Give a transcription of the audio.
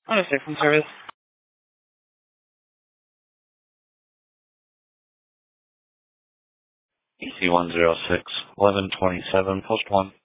Understood from service. EC 106 1127, post 1.